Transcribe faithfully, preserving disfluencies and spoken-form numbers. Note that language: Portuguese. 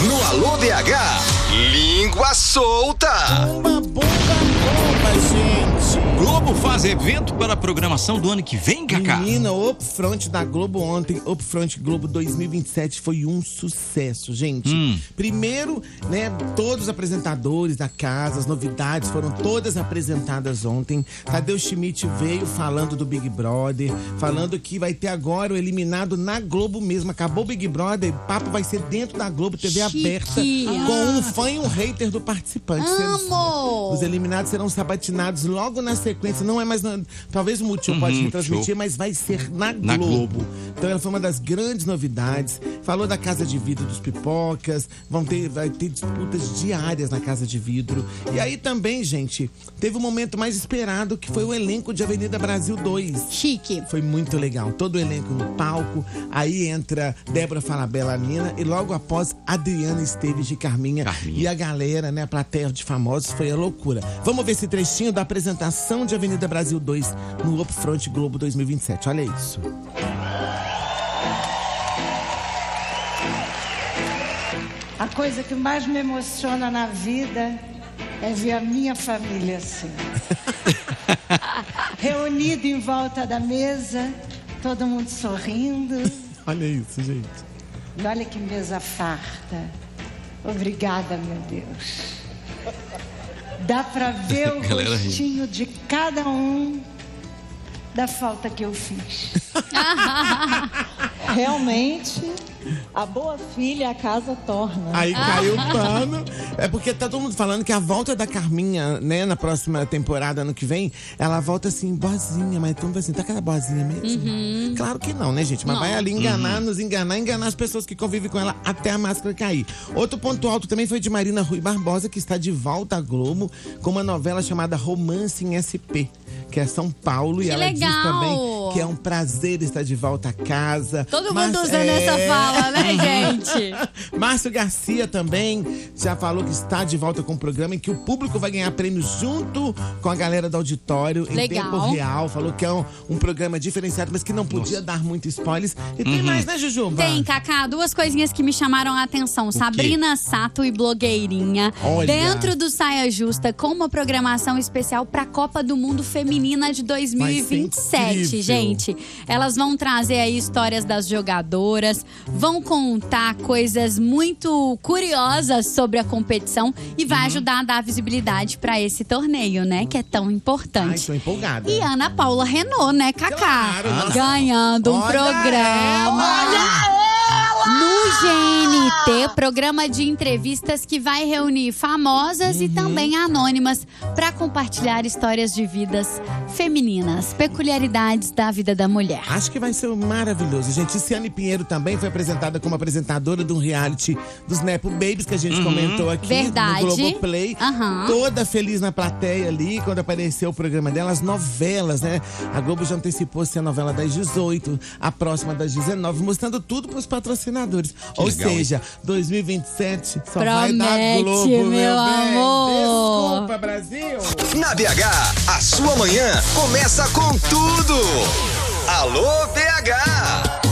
No Alô B H, língua solta. Bomba, bomba, bomba, gente. Globo faz evento para a programação do ano que vem, Cacá? Menina, o Upfront da Globo ontem, Upfront Globo dois mil e vinte e sete foi um sucesso, gente. Hum. Primeiro, né, todos os apresentadores da casa, as novidades foram todas apresentadas ontem. Tadeu Schmidt veio falando do Big Brother, falando que vai ter agora o eliminado na Globo mesmo. Acabou o Big Brother, o papo vai ser dentro da Globo, T V Chique. aberta, com um fã e um hater do participante. Amo! Os eliminados serão sabatinados logo na sequência. Não é mais na, talvez o Multishow Uhum, pode retransmitir, Multishow. mas vai ser na Globo. Na Globo. Então ela foi uma das grandes novidades. Falou da Casa de Vidro dos Pipocas, vão ter, vai ter disputas diárias na Casa de Vidro. E aí também, gente, teve o momento mais esperado, que foi o elenco de Avenida Brasil dois. Chique. Foi muito legal, todo o elenco no palco. Aí entra Débora Falabella, Nina, e logo após Adriana Esteves de Carminha. Carminha. E a galera, né, a plateia de famosos, foi a loucura. Vamos ver esse trechinho da apresentação de Avenida Brasil dois no Upfront Globo dois mil e vinte e sete. Olha isso. A coisa que mais me emociona na vida é ver a minha família assim. Reunido em volta da mesa, todo mundo sorrindo. Olha isso, gente. E olha que mesa farta. Obrigada, meu Deus. Dá pra ver o Galera rindo. rostinho de cada um da falta que eu fiz. Realmente, a boa filha a casa torna. Aí caiu o pano. É porque tá todo mundo falando que a volta da Carminha, né, na próxima temporada, ano que vem, ela volta assim, boazinha, mas todo mundo vai assim, tá aquela boazinha mesmo? Claro que não, né, gente? Mas Não. vai ali enganar, nos enganar, enganar as pessoas que convivem com ela até a máscara cair. Outro ponto alto também foi de Marina Rui Barbosa, que está de volta à Globo com uma novela chamada Romance em S P, que é São Paulo. E Que ela diz legal! também que é um prazer estar de volta à casa. Todo Mas- mundo usando é... essa fala, né, gente? Márcio Garcia também já falou que está de volta com o programa, em que o público vai ganhar prêmios junto com a galera do auditório em Legal. tempo real. Falou que é um, um programa diferenciado, mas que não podia dar muito spoilers. E tem mais, né, Jujuba? Tem, Cacá, duas coisinhas que me chamaram a atenção. Sabrina Sato e blogueirinha. Olha. Dentro do Saia Justa, com uma programação especial pra Copa do Mundo Feminina de dois mil e vinte e sete, Vai ser incrível. gente. Elas vão trazer aí histórias das jogadoras, vão contar coisas muito curiosas sobre a competição e Uhum. vai ajudar a dar visibilidade pra esse torneio, né? Que é tão Ai, importante. tô empolgada. E Ana Paula Renault, né, Cacá? Claro, nossa. Ganhando um Olha programa. ela! No G N T, programa de entrevistas que vai reunir famosas Uhum. e também anônimas para compartilhar histórias de vidas femininas, peculiaridades da vida da mulher. Acho que vai ser maravilhoso, gente. Ciane Pinheiro também foi apresentada como apresentadora de um reality dos Nepo Babies, que a gente comentou aqui Verdade. no Globoplay. Aham. Toda feliz na plateia ali, quando apareceu o programa dela. As novelas, né? A Globo já antecipou-se a novela das dezoito, a próxima das dezenove, mostrando tudo pros patrocinadores. Ou legal, seja, dois mil e vinte e sete só vai dar Promete, Globo, meu meu bem. amor. Desculpa, Brasil. Na B H, a sua manhã começa com tudo. Alô B H.